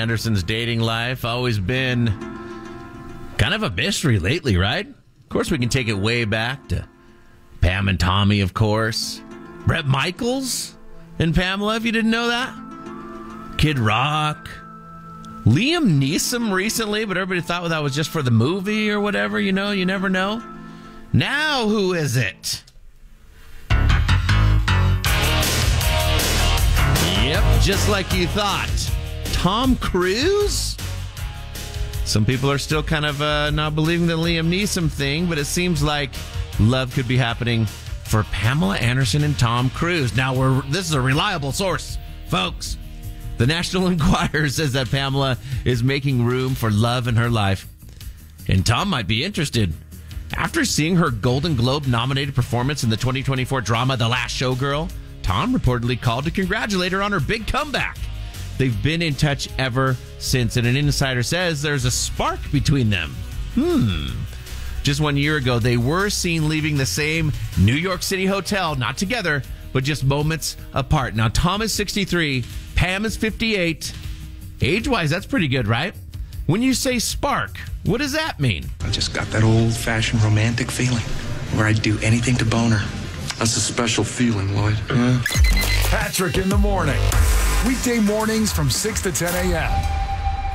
Anderson's dating life. Always been kind of a mystery lately, right? Of course, we can take it way back to Pam and Tommy, of course. Bret Michaels and Pamela, if you didn't know that. Kid Rock. Liam Neeson recently, but everybody thought that was just for the movie or whatever. You know, you never know. Now, who is it? Yep, just like you thought. Tom Cruise? Some people are still kind of not believing the Liam Neeson thing, but it seems like love could be happening for Pamela Anderson and Tom Cruise. Now, this is a reliable source, folks. The National Enquirer says that Pamela is making room for love in her life, and Tom might be interested. After seeing her Golden Globe-nominated performance in the 2024 drama The Last Showgirl, Tom reportedly called to congratulate her on her big comeback. They've been in touch ever since, and an insider says there's a spark between them. Just 1 year ago, they were seen leaving the same New York City hotel, not together, but just moments apart. Now, Tom is 63, Pam is 58. Age-wise, that's pretty good, right? When you say spark, what does that mean? I just got that old-fashioned romantic feeling where I'd do anything to bone her. That's a special feeling, Lloyd. Patrick in the morning. Weekday mornings from 6 to 10 a.m.